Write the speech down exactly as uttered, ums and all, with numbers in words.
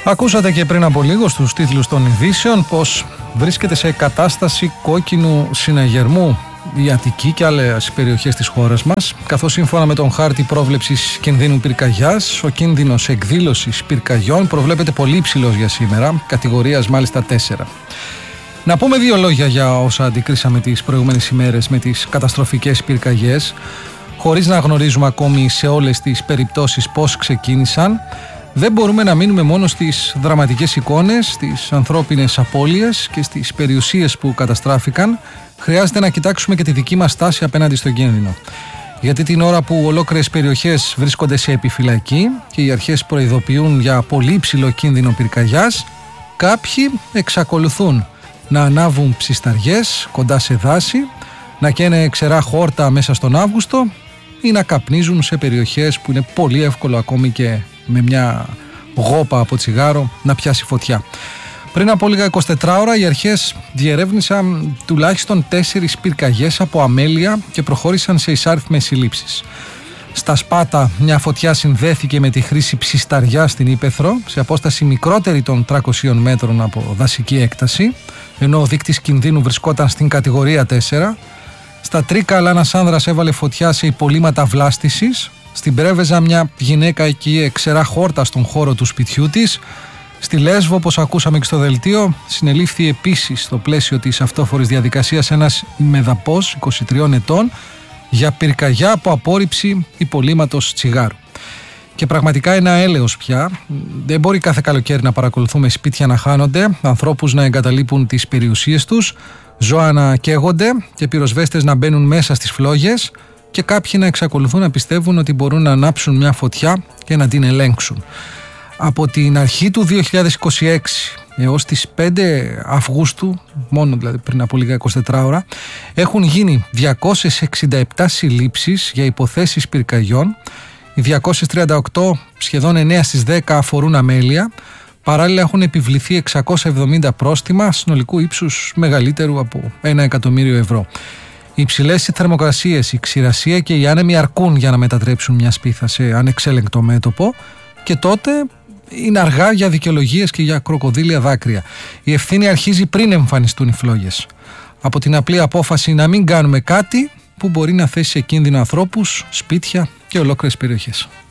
Ακούσατε και πριν από λίγο στους τίτλους των ειδήσεων πως βρίσκεται σε κατάσταση κόκκινου συναγερμού η Αττική και άλλες περιοχές της χώρας μας, καθώς σύμφωνα με τον χάρτη πρόβλεψης κινδύνου πυρκαγιάς, ο κίνδυνος εκδήλωσης πυρκαγιών προβλέπεται πολύ υψηλός για σήμερα, κατηγορίας μάλιστα τέσσερα. Να πούμε δύο λόγια για όσα αντικρίσαμε τις προηγούμενες ημέρες με τις καταστροφικές πυρκαγιές, χωρίς να γνωρίζουμε ακόμη σε όλες τις περιπτώσεις πώς ξεκίνησαν. Δεν μπορούμε να μείνουμε μόνο στις δραματικές εικόνες, στις ανθρώπινες απώλειες και στις περιουσίες που καταστράφηκαν. Χρειάζεται να κοιτάξουμε και τη δική μας στάση απέναντι στον κίνδυνο. Γιατί την ώρα που ολόκληρες περιοχές βρίσκονται σε επιφυλακή και οι αρχές προειδοποιούν για πολύ υψηλό κίνδυνο πυρκαγιάς, κάποιοι εξακολουθούν να ανάβουν ψισταριές κοντά σε δάση, να καίνε ξερά χόρτα μέσα στον Αύγουστο ή να καπνίζουν σε περιοχές που είναι πολύ εύκολο ακόμη και με μια γόπα από τσιγάρο να πιάσει φωτιά. Πριν από λίγα εικοσιτέσσερις ώρα οι αρχές διερεύνησαν τουλάχιστον τέσσερις πυρκαγιές από αμέλεια και προχώρησαν σε εισάριθμες συλλήψεις. Στα Σπάτα μια φωτιά συνδέθηκε με τη χρήση ψισταριά στην Ύπαιθρο σε απόσταση μικρότερη των τριακοσίων μέτρων από δασική έκταση, ενώ ο δείκτης κινδύνου βρισκόταν στην κατηγορία τέσσερα. Στα Τρίκαλα ένας άνδρας έβαλε φωτιά σε υπολείμματα βλάστησης. Στην Πρέβεζα μια γυναίκα εκεί ξερά χόρτα στον χώρο του σπιτιού της. Στη Λέσβο, όπως ακούσαμε και στο δελτίο, συνελήφθη επίσης στο πλαίσιο της αυτόφορης διαδικασίας ένας ημεδαπός είκοσι τριών ετών για πυρκαγιά από απόρριψη υπολείμματος τσιγάρου. Και πραγματικά ένα έλεος πια. Δεν μπορεί κάθε καλοκαίρι να παρακολουθούμε σπίτια να χάνονται, ανθρώπους να εγκαταλείπουν τις περιουσίες τους, ζώα να καίγονται και πυροσβέστες να μπαίνουν μέσα στις φλόγες και κάποιοι να εξακολουθούν να πιστεύουν ότι μπορούν να ανάψουν μια φωτιά και να την ελέγξουν. Από την αρχή του δύο χιλιάδες είκοσι έξι έως τις πέντε Αυγούστου, μόνο δηλαδή πριν από λίγα εικοσιτέσσερις ώρα, έχουν γίνει διακόσιες εξήντα επτά συλλήψεις για υποθέσεις πυρκαγιών. Οι διακόσιες τριάντα οκτώ, σχεδόν εννέα στις δέκα, αφορούν αμέλεια. Παράλληλα έχουν επιβληθεί εξακόσια εβδομήντα πρόστιμα συνολικού ύψους μεγαλύτερου από ένα εκατομμύριο ευρώ. Οι υψηλές θερμοκρασίες, η ξηρασία και οι άνεμοι αρκούν για να μετατρέψουν μια σπίθα σε ανεξέλεγκτο μέτωπο και τότε είναι αργά για δικαιολογίες και για κροκοδίλια δάκρυα. Η ευθύνη αρχίζει πριν εμφανιστούν οι φλόγες. Από την απλή απόφαση να μην κάνουμε κάτι που μπορεί να θέσει σε κίνδυνο ανθρώπους, σπίτια και ολόκληρες περιοχές.